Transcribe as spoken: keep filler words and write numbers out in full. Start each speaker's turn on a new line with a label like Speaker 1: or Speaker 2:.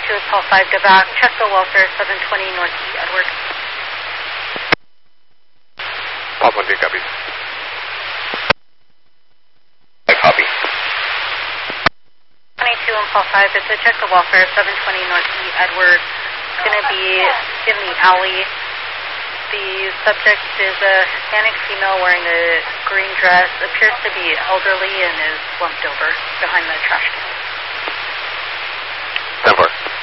Speaker 1: twenty-two is Paul five, go back. Check the welfare, seven twenty North E, Edward.
Speaker 2: Paul twenty-two, copy. I copy.
Speaker 1: twenty-two and Paul five, it's a check the welfare, seven twenty North E, Edward. It's going to be in the alley. The subject is a Hispanic female wearing a green dress, appears to be elderly and is slumped over behind the trash can.
Speaker 2: ten four.